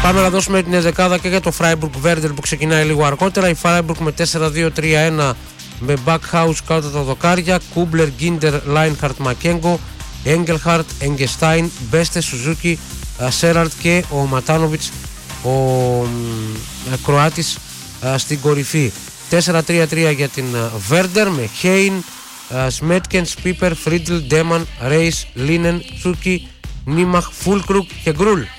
Πάμε να δώσουμε την δεκάδα και για το Freiburg Werder που ξεκινάει λίγο αργότερα. Η Freiburg με 4-2-3-1 με Backhaus κάτω τα δοκάρια, Kubler, Ginter, Leinhardt, Makengo, Engelhardt, Engestein, Beste, Suzuki, Serart και ο Ματάνοβιτς, ο Κροάτης στην κορυφή. 4-3-3 για την Werder με Hein, Smetkens, Piper, Friedl, Deman, Reis, Linen, Tsuki, Νίμαχ, Φούλκρουκ και Γκρούλ.